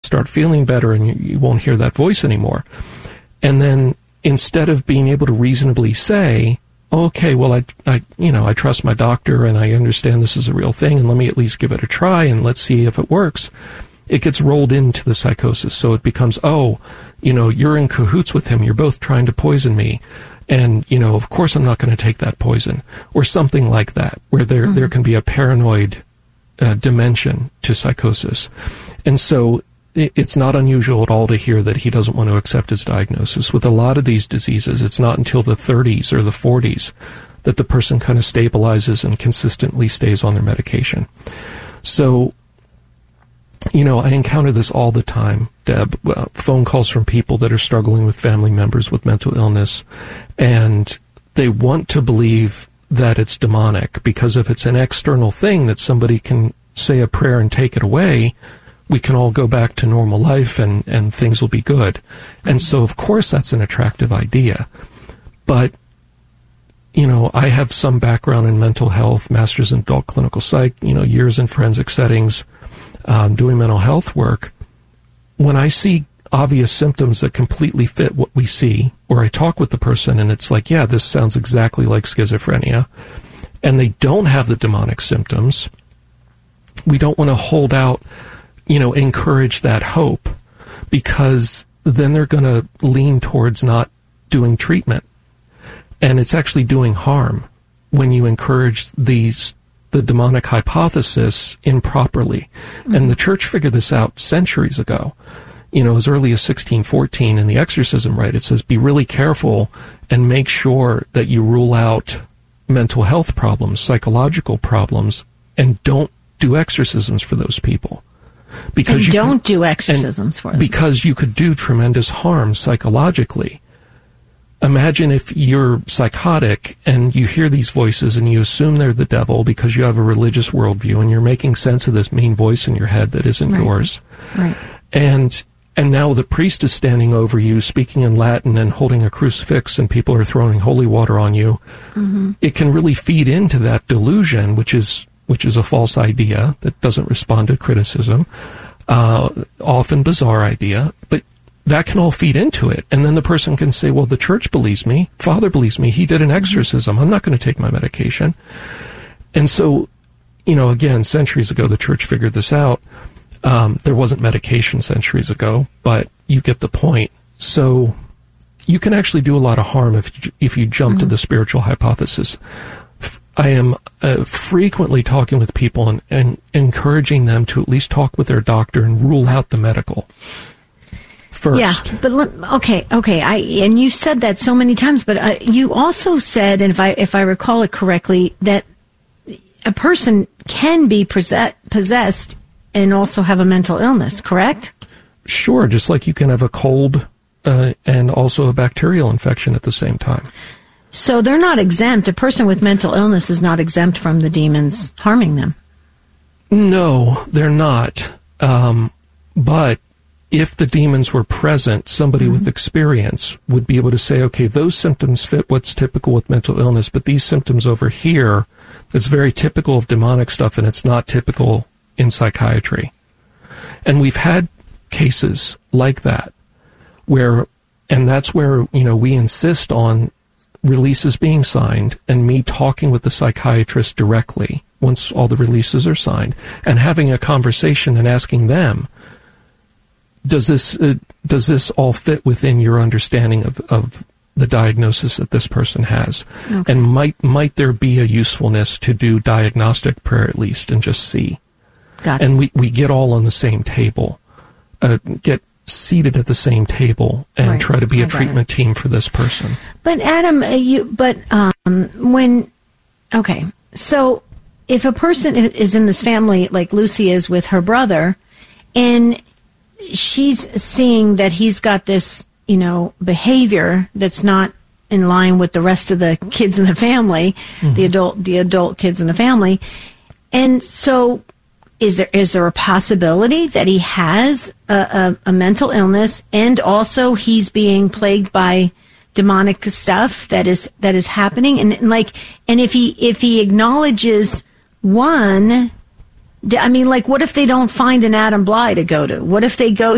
start feeling better and you won't hear that voice anymore. And then instead of being able to reasonably say, okay, well, I trust my doctor and I understand this is a real thing and let me at least give it a try and let's see if it works, it gets rolled into the psychosis. So it becomes, you're in cahoots with him. You're both trying to poison me. And, of course I'm not going to take that poison, or something like that, where there can be a paranoid dimension to psychosis. And so it's not unusual at all to hear that he doesn't want to accept his diagnosis. With a lot of these diseases, it's not until the 30s or the 40s that the person kind of stabilizes and consistently stays on their medication. So, I encounter this all the time, Deb, phone calls from people that are struggling with family members with mental illness, and they want to believe that it's demonic, because if it's an external thing that somebody can say a prayer and take it away, we can all go back to normal life and things will be good. And so, of course, that's an attractive idea. But, I have some background in mental health, master's in adult clinical psych, years in forensic settings, doing mental health work. When I see obvious symptoms that completely fit what we see, or I talk with the person and it's like, yeah, this sounds exactly like schizophrenia, and they don't have the demonic symptoms, we don't want to hold out, encourage that hope, because then they're going to lean towards not doing treatment. And it's actually doing harm when you encourage the demonic hypothesis improperly. Mm-hmm. And the church figured this out centuries ago. As early as 1614 in the exorcism rite, it says, be really careful and make sure that you rule out mental health problems, psychological problems, and don't do exorcisms for those people. Because you don't do exorcisms for them. Because you could do tremendous harm psychologically. Imagine if you're psychotic and you hear these voices and you assume they're the devil because you have a religious worldview and you're making sense of this mean voice in your head that isn't yours. Right. And now the priest is standing over you, speaking in Latin and holding a crucifix, and people are throwing holy water on you. Mm-hmm. It can really feed into that delusion, which is a false idea that doesn't respond to criticism, often bizarre idea, but that can all feed into it. And then the person can say, well, the church believes me, Father believes me, he did an exorcism, I'm not going to take my medication. And so, again, centuries ago, the church figured this out. There wasn't medication centuries ago, but you get the point. So you can actually do a lot of harm if you jump to the spiritual hypothesis. I am frequently talking with people and encouraging them to at least talk with their doctor and rule out the medical first. Yeah, but okay. And you said that so many times, but you also said, and if I recall it correctly, that a person can be possessed and also have a mental illness, correct? Sure, just like you can have a cold and also a bacterial infection at the same time. So they're not exempt. A person with mental illness is not exempt from the demons harming them. No, they're not. But if the demons were present, somebody with experience would be able to say, okay, those symptoms fit what's typical with mental illness, but these symptoms over here, it's very typical of demonic stuff, and it's not typical in psychiatry. And we've had cases like that and that's where, we insist on releases being signed and me talking with the psychiatrist directly once all the releases are signed and having a conversation and asking them, does this all fit within your understanding of the diagnosis that this person has? Okay. And might there be a usefulness to do diagnostic prayer at least and just see? Got it. And we get all on the same table, get seated at the same table and try to be a treatment team for this person. But Adam, so if a person is in this family like Lucy is with her brother, and she's seeing that he's got this, behavior that's not in line with the rest of the kids in the family, the adult kids in the family, and so is there a possibility that he has a mental illness and also he's being plagued by demonic stuff that is happening? And if he acknowledges one, what if they don't find an Adam Bly to go to? What if they go